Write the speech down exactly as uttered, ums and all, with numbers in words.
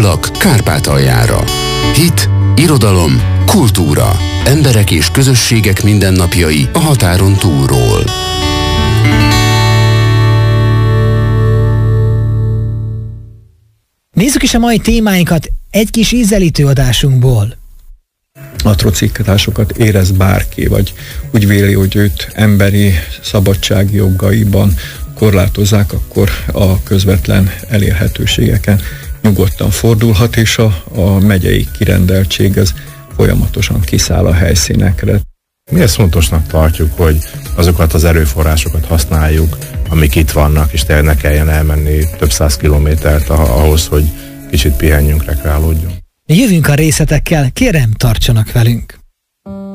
Ablak Kárpátaljára. Hit, irodalom, kultúra. Emberek és közösségek mindennapjai a határon túlról. Nézzük is a mai témáinkat egy kis ízelítő adásunkból. Atrocitásokat érez bárki, vagy úgy véli, hogy őt emberi szabadsági jogaiban korlátozzák, akkor a közvetlen elérhetőségeken nyugodtan fordulhat, és a, a megyei kirendeltség ez folyamatosan kiszáll a helyszínekre. Mi ezt fontosnak tartjuk, hogy azokat az erőforrásokat használjuk, amik itt vannak, és tényleg ne kelljen elmenni több száz kilométert ahhoz, hogy kicsit pihenjünk, rekreálódjunk. Jövünk a részletekkel, kérem, tartsanak velünk!